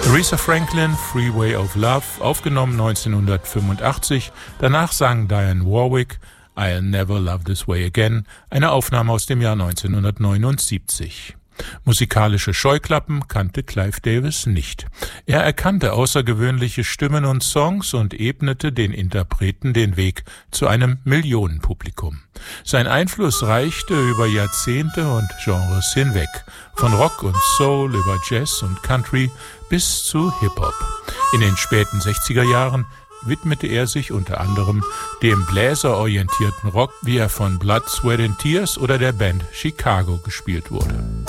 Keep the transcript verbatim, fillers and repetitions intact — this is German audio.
Aretha Franklin, Freeway of Love, aufgenommen neunzehnhundertfünfundachtzig. Danach sang Dionne Warwick I'll Never Love This Way Again, eine Aufnahme aus dem Jahr neunzehnhundertneunundsiebzig. Musikalische Scheuklappen kannte Clive Davis nicht. Er erkannte außergewöhnliche Stimmen und Songs und ebnete den Interpreten den Weg zu einem Millionenpublikum. Sein Einfluss reichte über Jahrzehnte und Genres hinweg, von Rock und Soul über Jazz und Country bis zu Hip-Hop. In den späten sechziger Jahren widmete er sich unter anderem dem bläserorientierten Rock, wie er von Blood, Sweat and Tears oder der Band Chicago gespielt wurde.